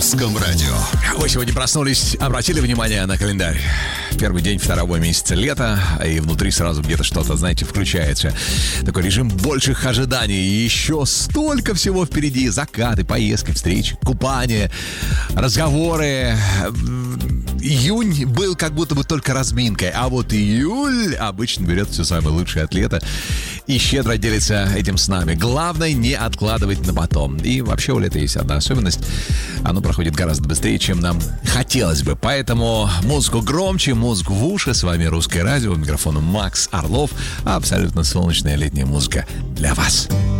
Русском радио. Вы сегодня проснулись, обратили внимание на календарь? Первый день второго месяца лета, и внутри сразу где-то что-то, знаете, включается. Такой режим больших ожиданий. И еще столько всего впереди. Закаты, поездки, встречи, купания, разговоры. Июнь был как будто бы только разминкой, а вот июль обычно берет все самое лучшее от лета и щедро делится этим с нами. Главное не откладывать на потом. И вообще у лета есть одна особенность. Оно проходит гораздо быстрее, чем нам хотелось бы. Поэтому музыку громче, музыку в уши. С вами Русское радио. У микрофона Макс Орлов. Абсолютно солнечная летняя музыка для вас.